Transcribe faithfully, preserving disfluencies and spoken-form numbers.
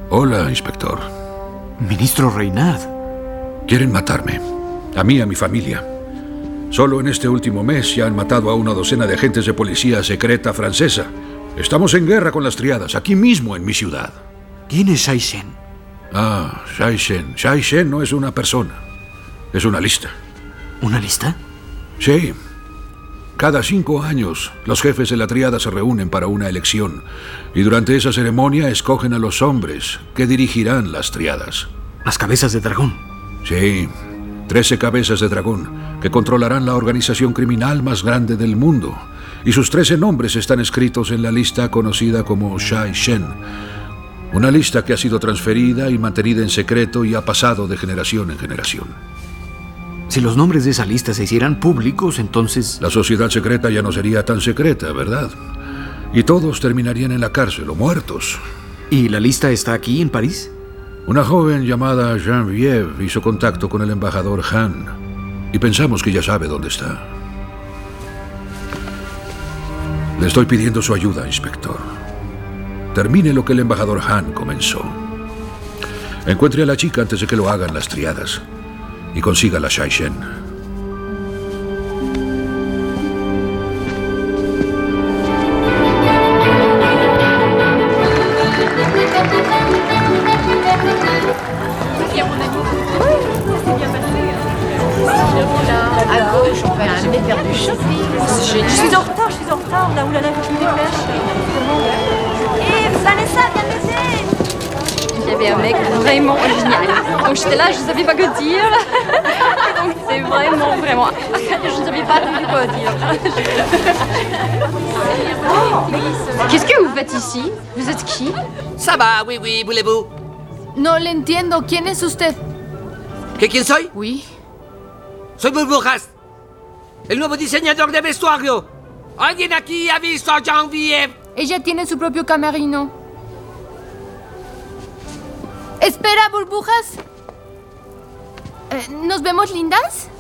Hola, inspector. Ministro Reynard. Quieren matarme. A mí y a mi familia. Solo en este último mes ya han matado a una docena de agentes de policía secreta francesa. Estamos en guerra con las triadas, aquí mismo en mi ciudad. ¿Quién es Shai Shen? Ah, Shai Shen. Shai Shen no es una persona. Es una lista. ¿Una lista? Sí. Cada cinco años, los jefes de la triada se reúnen para una elección. Y durante esa ceremonia escogen a los hombres que dirigirán las triadas. Las cabezas de dragón. Sí. Trece cabezas de dragón que controlarán la organización criminal más grande del mundo. Y sus trece nombres están escritos en la lista conocida como Shai Shen. Una lista que ha sido transferida y mantenida en secreto y ha pasado de generación en generación. Si los nombres de esa lista se hicieran públicos, entonces... La sociedad secreta ya no sería tan secreta, ¿verdad? Y todos terminarían en la cárcel o muertos. ¿Y la lista está aquí, en París? Una joven llamada Geneviève hizo contacto con el embajador Han. Y pensamos que ya sabe dónde está. Le estoy pidiendo su ayuda, inspector. Termine lo que el embajador Han comenzó. Encuentre a la chica antes de que lo hagan las triadas. Y consiga la Shai Shen. À gauche, on va aller faire du shopping. Je suis en retard, je suis en retard. Là, oulala, faut que je me dépêche. Hé, Vanessa, viens m'aider. Il y avait un mec vraiment génial. Donc j'étais là, je ne savais pas que dire. Donc c'est vraiment, vraiment... Je ne savais pas quoi dire. Qu'est-ce que vous faites ici? Vous êtes qui? Ça va, oui, oui, voulez-vous? No le entiendo. ¿Quién es usted? ¿Que quién soy? Oui. Soy Burbujas, el nuevo diseñador de vestuario. ¿Alguien aquí ha visto a Geneviève? Ella tiene su propio camerino. Espera, burbujas. Eh, ¿Nos vemos lindas?